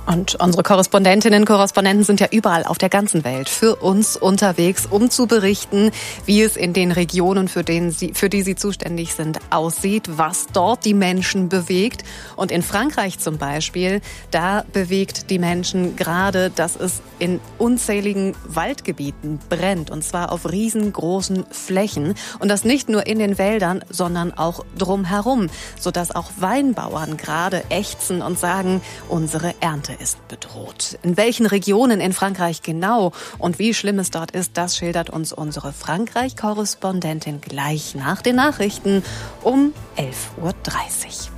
Und unsere Korrespondentinnen und Korrespondenten sind ja überall auf der ganzen Welt für uns unterwegs, um zu berichten, wie es in den Regionen, für die sie zuständig sind, aussieht, was dort die Menschen bewegt. Und in Frankreich zum Beispiel, da bewegt die Menschen gerade, dass es in unzähligen Waldgebieten brennt, und zwar auf riesengroßen Flächen. Und das nicht nur in den Wäldern, sondern auch drumherum, sodass auch Weinbauern gerade ächzen und sagen, unsere Ernte ist bedroht. In welchen Regionen in Frankreich genau und wie schlimm es dort ist, das schildert uns unsere Frankreich-Korrespondentin gleich nach den Nachrichten um 11:30 Uhr.